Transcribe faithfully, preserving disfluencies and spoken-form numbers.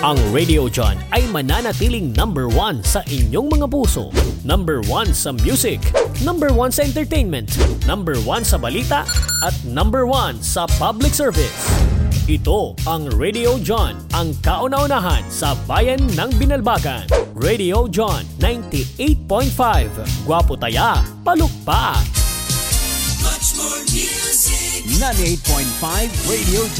Ang Radio John ay mananatiling number one sa inyong mga puso. Number one sa music, number one sa entertainment, number one sa balita, at number one sa public service. Ito ang Radio John, ang kauna-unahan sa bayan ng Binalbagan. Radio John ninety-eight point five. Gwapo taya, palukpak. Much more music. ninety-eight point five Radio John.